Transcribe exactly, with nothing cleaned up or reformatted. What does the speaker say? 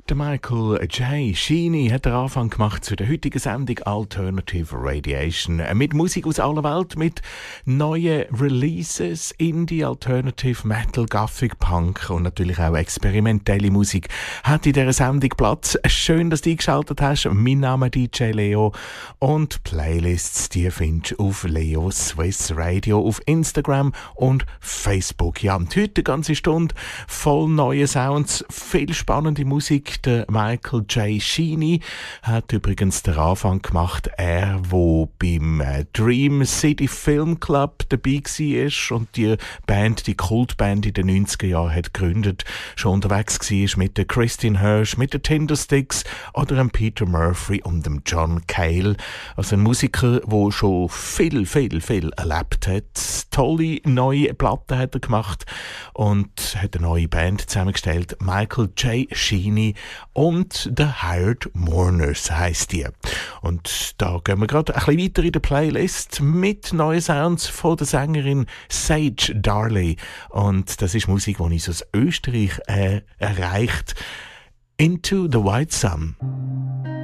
Der Michael J. Sheeny hat den Anfang gemacht zu der heutigen Sendung Alternative Radiation. Mit Musik aus aller Welt, mit neuen Releases, Indie, Alternative, Metal, Gothic, Punk und natürlich auch experimentelle Musik hat in dieser Sendung Platz. Schön, dass du eingeschaltet hast. Mein Name ist D J Leo und Playlists, die findest du auf Leo Swiss Radio, auf Instagram und Facebook. Ja, und heute eine ganze Stunde voll neue Sounds, viel spannende Musik. Der Michael J. Sheeny hat übrigens den Anfang gemacht, er, wo beim äh, Dream City Film Club dabei war und die Band, die Kultband in den neunziger Jahren hat gegründet, schon unterwegs war mit der Christine Hirsch, mit den Tindersticks oder dem Peter Murphy und dem John Cale. Also ein Musiker, der schon viel, viel, viel erlebt hat. Tolle neue Platten hat er gemacht und hat eine neue Band zusammengestellt. Michael J. Sheeny und The Hired Mourners heisst die. Und da gehen wir gerade ein bisschen weiter in der Playlist mit neuen Sounds von der Sängerin Sage Darley. Und das ist Musik, die uns aus Österreich äh, erreicht. Into the White Sun.